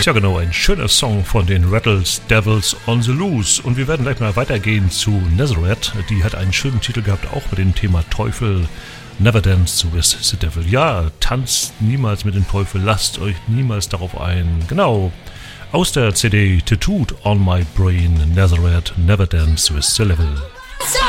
Ja genau, ein schöner Song von den Rattles, Devils on the Loose. Und wir werden gleich mal weitergehen zu Nazareth. Die hat einen schönen Titel gehabt, auch mit dem Thema Teufel. Never Dance with the Devil. Ja, tanzt niemals mit dem Teufel, lasst euch niemals darauf ein. Genau, aus der CD Tattooed on My Brain, Nazareth, Never Dance with the Devil.